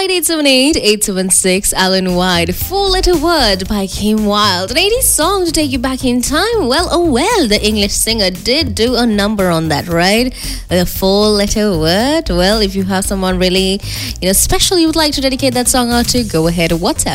05878 Alan White. Four-letter word by Kim Wilde. An 80s song to take you back in time. Well, the English singer did do a number on that, right? A four-letter word. Well, if you have someone really, special you would like to dedicate that song out to, go ahead, WhatsApp